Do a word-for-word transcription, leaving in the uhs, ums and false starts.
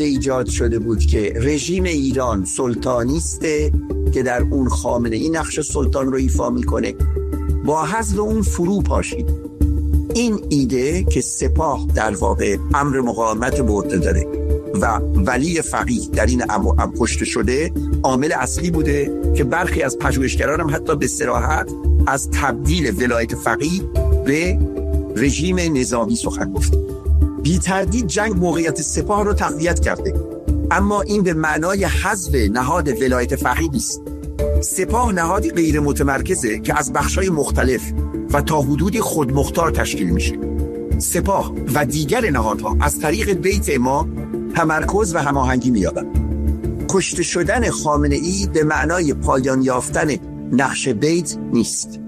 ایده ایجاد شده بود که رژیم ایران سلطانیسته که در اون خامنه ای نقش سلطان رو ایفا میکنه، با حذف اون فرو پاشید. این ایده که سپاه در واقع امر مقاومت به عهده داره و ولی فقیه در این امر کشته شده، عامل اصلی بوده که برخی از پژوهشگران هم حتی به صراحت از تبدیل ولایت فقیه به رژیم نظامی سخن گفت. بی تردید جنگ موقعیت سپاه رو تقویت کرده، اما این به معنای حذف نهاد ولایت فقیه نیست. سپاه نهادی غیر متمرکزه که از بخش‌های مختلف و تا حدودی خودمختار تشکیل میشه. سپاه و دیگر نهادها از طریق بیت امام تمرکز و هماهنگی می‌یابند. کشته شدن خامنه ای به معنای پایان یافتن نقش بیت نیست.